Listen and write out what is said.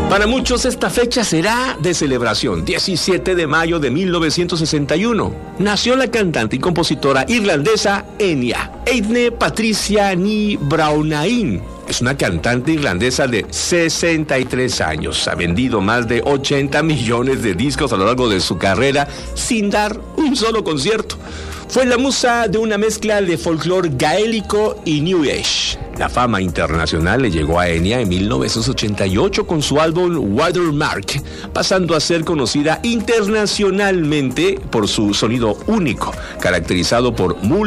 Para muchos esta fecha será de celebración. 17 de mayo de 1961 nació la cantante y compositora irlandesa Enya. Eithne Patricia Ní Braunain es una cantante irlandesa de 63 años. Ha vendido más de 80 millones de discos a lo largo de su carrera sin dar un solo concierto. Fue la musa de una mezcla de folclore gaélico y New Age. La fama internacional le llegó a Enya en 1988 con su álbum Watermark, pasando a ser conocida internacionalmente por su sonido único, caracterizado por